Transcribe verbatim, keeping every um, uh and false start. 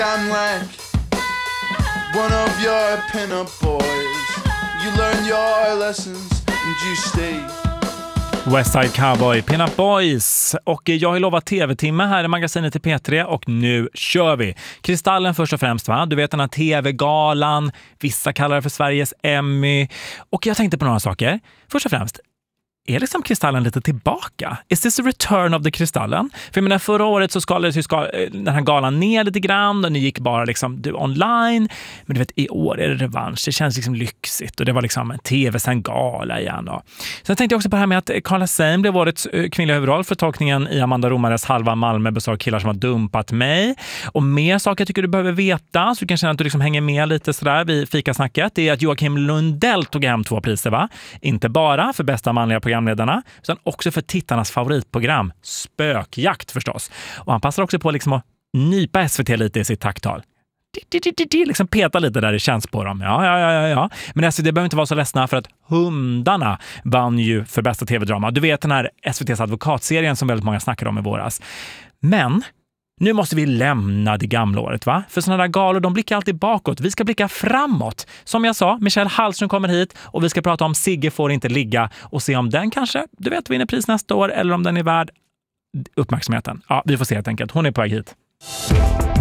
I'm like one of your pin-up boys. You learn your lessons and you stay. Westside Cowboy, Pin-Up Boys. Och jag har lovat tv-timme här i magasinet i P tre och nu kör vi. Kristallen först och främst, va? Du vet den här tv-galan. Vissa kallar det för Sveriges Emmy. Och jag tänkte på några saker. Först och främst, är liksom Kristallen lite tillbaka? Is this a return of the Kristallen? För jag menar, förra året så skalades ju skal, den här galan ner lite grann och ni gick bara liksom du, online. Men du vet, i år är det revansch. Det känns liksom lyxigt och det var liksom en tv-sänd gala igen. Då. Sen tänkte jag också på det här med att Carla Sein blev årets kvinnliga huvudroll för tolkningen i Amanda Romares Halva Malmö består av killar som har dumpat mig. Och mer saker jag tycker du behöver veta så du kan känna att du liksom hänger med lite sådär vid fikasnacket. Det är att Joakim Lundell tog hem två priser, va? Inte bara för bästa manliga programledarna utan också för tittarnas favoritprogram Spökjakt förstås. Och han passar också på liksom att nypa S V T lite i sitt tacktal. Liksom peta lite där det känns på dem. Ja, ja, ja, ja. Men S V T behöver inte vara så ledsna för att Hundarna vann ju för bästa tv-drama. Du vet den här S V T:s advokatserien som väldigt många snackade om i våras. Men nu måste vi lämna det gamla året, va? För sådana där galor, de blickar alltid bakåt. Vi ska blicka framåt. Som jag sa, Michelle Hallström kommer hit och vi ska prata om Sigge får inte ligga och se om den kanske, du vet, vinner pris nästa år eller om den är värd uppmärksamheten. Ja, vi får se helt enkelt. Hon är på väg hit.